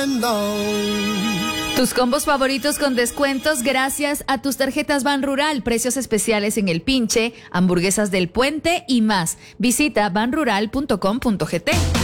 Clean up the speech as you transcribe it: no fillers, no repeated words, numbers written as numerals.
Tus combos favoritos con descuentos gracias a tus tarjetas Banrural, precios especiales en El Pinche, hamburguesas del Puente y más. Visita banrural.com.gt.